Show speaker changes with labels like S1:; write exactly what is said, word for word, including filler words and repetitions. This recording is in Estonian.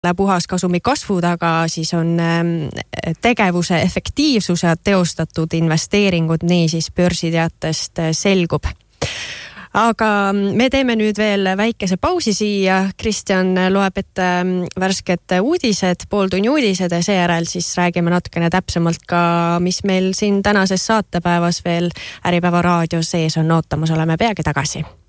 S1: puhaskasumi kasvu taga siis on tegevuse efektiivsuse teostatud investeeringud, nii siis börsiteatest selgub. Aga me teeme nüüd veel väikese pausi siia. Kristjan loeb ette värsked uudised, pooltunni uudised ja seejärel siis räägime natukene täpsemalt ka, mis meil siin tänases saatepäevas veel Äripäeva raadios sees on ootamas. Oleme peagi tagasi.